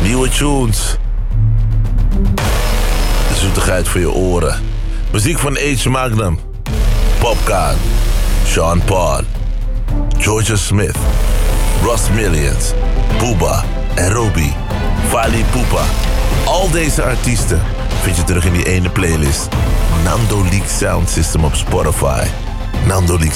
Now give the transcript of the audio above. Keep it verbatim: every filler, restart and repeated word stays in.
Nieuwe tunes. De zoetigheid voor je oren. Muziek van H. Magnum. Popcorn. Sean Paul. Georgia Smith. Ross Millions. Booba en Robbie. Fali Ipupa. Al deze artiesten vind je terug in die ene playlist. Nando Leak Sound System op Spotify. Nando Leak